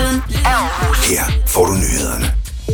Lyden af Aarhus. Her får du nyhederne.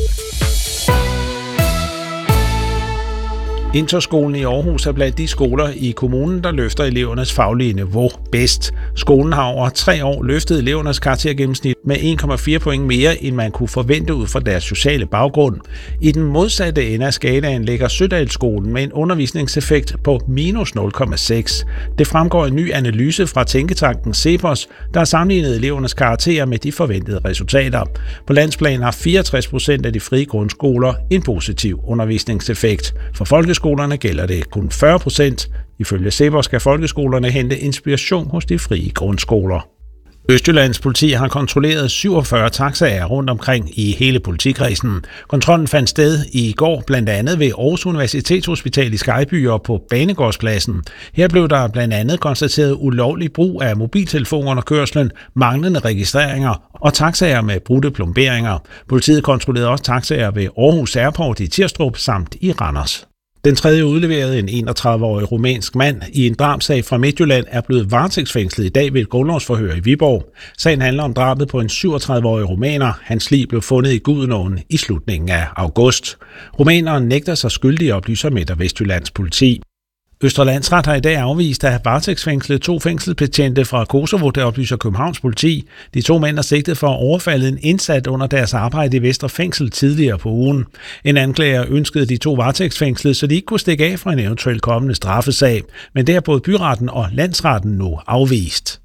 Interskolen i Aarhus er blandt de skoler i kommunen, der løfter elevernes faglige niveau bedst. Skolen har over 3 år løftet elevernes karaktergennemsnit med 1,4 point mere, end man kunne forvente ud fra deres sociale baggrund. I den modsatte ende af skalaen ligger Sødalsskolen med en undervisningseffekt på minus 0,6. Det fremgår en ny analyse fra tænketanken CEPOS, der har sammenlignet elevernes karakterer med de forventede resultater. På landsplan har 64% af de frie grundskoler en positiv undervisningseffekt. For folkeskolerne gælder det kun 40%. Ifølge CEPOS skal folkeskolerne hente inspiration hos de frie grundskoler. Østjyllands politi har kontrolleret 47 taxaer rundt omkring i hele politikredsen. Kontrollen fandt sted i går blandt andet ved Aarhus Universitetshospital i Skejby og på Banegårdspladsen. Her blev der blandt andet konstateret ulovlig brug af mobiltelefoner under kørslen, manglende registreringer og taxaer med brudte plomberinger. Politiet kontrollerede også taxaer ved Aarhus Airport i Tirstrup samt i Randers. Den tredje udleverede, en 31-årig rumænsk mand i en drabsag fra Midtjylland, er blevet varetægtsfængslet i dag ved et grundlovsforhør i Viborg. Sagen handler om drabet på en 37-årig rumæner. Hans lig blev fundet i Gudenåen i slutningen af august. Rumæneren nægter sig skyldig, oplyser Midt- og Vestjyllands politi. Østre Landsret har i dag afvist at have varetægtsfængslet 2 fængselsbetjente fra Kosovo, der oplyser Københavns politi. De 2 mænd er sigtet for at overfalde en indsat under deres arbejde i Vestre Fængsel tidligere på ugen. En anklager ønskede de 2 varetægtsfængslede, så de ikke kunne stikke af fra en eventuel kommende straffesag. Men det har både byretten og landsretten nu afvist.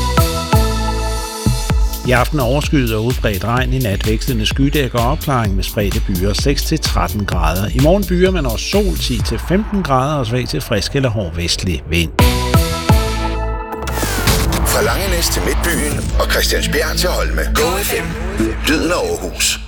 I aften er overskyet og udbredt regn, i nat vekslende skydæk og opklaring med spredte byer 6-13 grader. I morgen byer man også sol 10-15 grader og svag til frisk eller hård vestlig vind. Fra Langenæs til Midtbyen og Christiansbjerg til Holme. Go FM. Lyden af Aarhus.